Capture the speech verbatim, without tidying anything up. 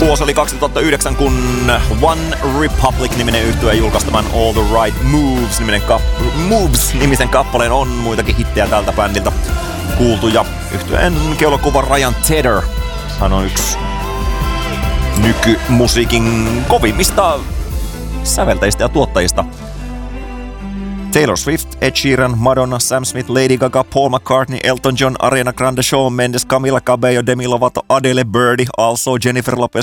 Vuosi oli kaksituhattayhdeksän, kun One Republic-niminen yhtye julkaistaman All the Right Moves-nimisen, kap- Moves-nimisen kappaleen on muitakin hittejä tältä bändiltä kuultu. Ja yhtyeen keulakuva Ryan Tedder, hän on yksi nykymusiikin kovimmista säveltäjistä ja tuottajista. Taylor Swift, Ed Sheeran, Madonna, Sam Smith, Lady Gaga, Paul McCartney, Elton John, Ariana Grande, Shawn Mendes, Camila Cabello, Demi Lovato, Adele, Birdie, also Jennifer Lopez,